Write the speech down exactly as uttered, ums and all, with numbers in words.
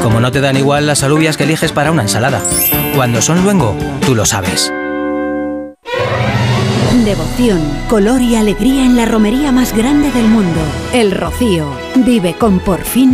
Como no te dan igual las alubias que eliges para una ensalada. Cuando son luengo, tú lo sabes. Devoción, color y alegría en la romería más grande del mundo, El Rocío. Vive con Por Fin